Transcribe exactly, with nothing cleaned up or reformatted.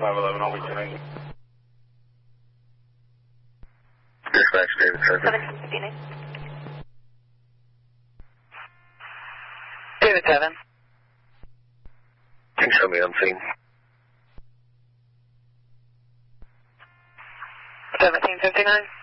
five eleven, all week tonight. Dispatch, David Seven. seventeen fifty-nine. David Seven. Can you show me unseen? seventeen fifty-nine.